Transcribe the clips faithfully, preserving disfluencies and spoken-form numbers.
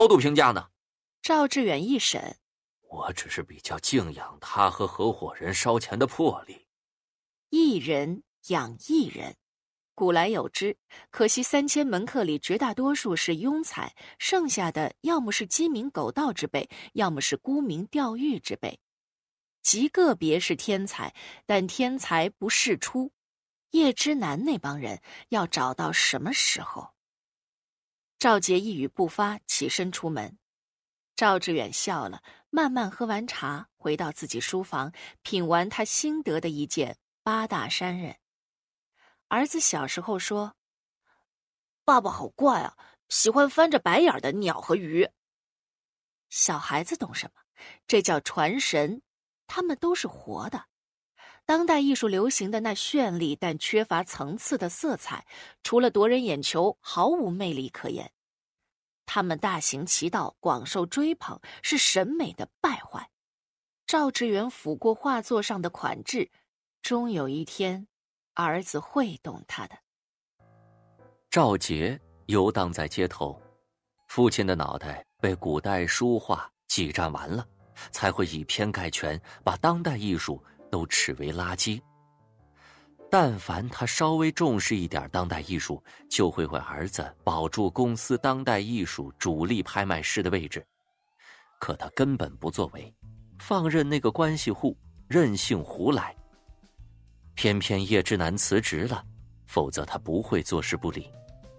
高度评价呢。 赵志远一审， 我只是比较敬仰他和合伙人烧钱的魄力。 一人养一人，古来有之，可惜三千门客里绝大多数是庸才，剩下的要么是鸡鸣狗盗之辈，要么是沽名钓誉之辈。极个别是天才，但天才不世出。叶之南那帮人要找到什么时候？赵杰一语不发，起身出门。赵志远笑了，慢慢喝完茶，回到自己书房，品完他新得的一件八大山人。儿子小时候说：“爸爸好怪啊，喜欢翻着白眼的鸟和鱼。”小孩子懂什么？这叫传神，他们都是活的。当代艺术流行的那绚丽但缺乏层次的色彩，除了夺人眼球，毫无魅力可言。他们大行其道，广受追捧，是审美的败坏。赵志远抚过画作上的款制，终有一天，儿子会懂他的。 赵杰游荡在街头，父亲的脑袋被古代书画挤占完了，才会以偏概全，把当代艺术都斥为垃圾。但凡他稍微重视一点当代艺术，就会为儿子保住公司当代艺术主力拍卖师的位置。可他根本不作为，放任那个关系户任性胡来。偏偏叶之南辞职了，否则他不会坐视不理。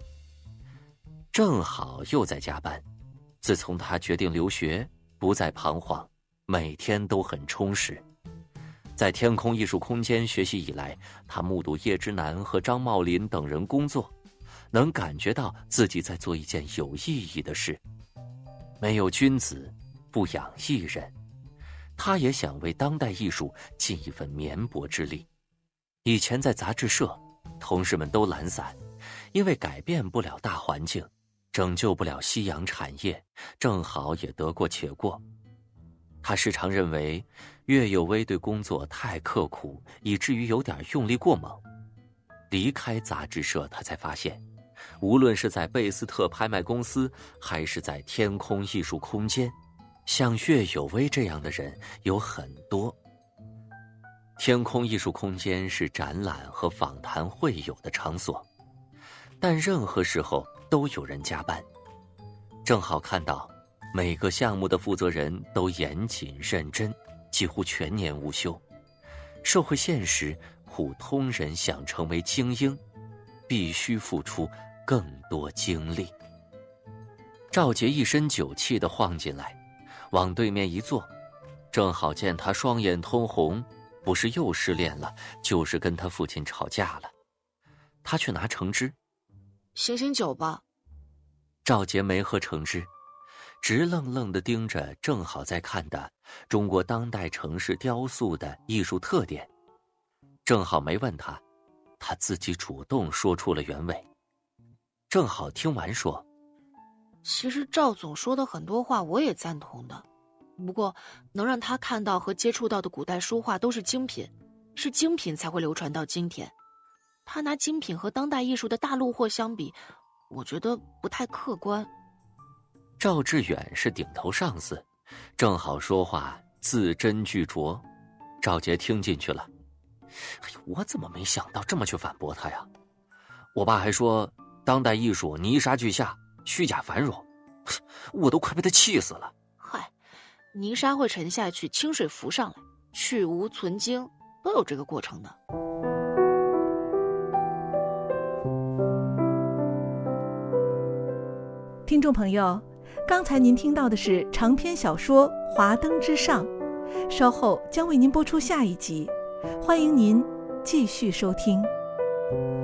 正好又在加班，自从他决定留学，不再彷徨，每天都很充实。在天空艺术空间学习以来，他目睹叶之南和张茂林等人工作，能感觉到自己在做一件有意义的事。没有君子，不养艺人。他也想为当代艺术尽一份绵薄之力。以前在杂志社，同事们都懒散，因为改变不了大环境，拯救不了夕阳产业，正好也得过且过。他时常认为岳有为对工作太刻苦，以至于有点用力过猛。离开杂志社，他才发现，无论是在贝斯特拍卖公司，还是在天空艺术空间，像岳有为这样的人有很多。天空艺术空间是展览和访谈会有的场所，但任何时候都有人加班。正好看到每个项目的负责人都严谨认真，几乎全年无休。社会现实，普通人想成为精英，必须付出更多精力。赵杰一身酒气地晃进来，往对面一坐，正好见他双眼通红，不是又失恋了，就是跟他父亲吵架了。他去拿橙汁。 醒醒酒吧。 赵杰没喝橙汁，直愣愣地盯着正好在看的中国当代城市雕塑的艺术特点。正好没问他，他自己主动说出了原委。正好听完说， 其实赵总说的很多话我也赞同的，不过能让他看到和接触到的古代书画都是精品，是精品才会流传到今天。他拿精品和当代艺术的大陆货相比，我觉得不太客观。 赵志远是顶头上司，正好说话字斟句酌，赵杰听进去了。哎呦，我怎么没想到这么去反驳他呀？我爸还说当代艺术泥沙俱下，虚假繁荣，我都快被他气死了。 嗨，泥沙会沉下去，清水浮上来，去无存精，都有这个过程的。 听众朋友，刚才您听到的是长篇小说《华灯之上》，稍后将为您播出下一集，欢迎您继续收听。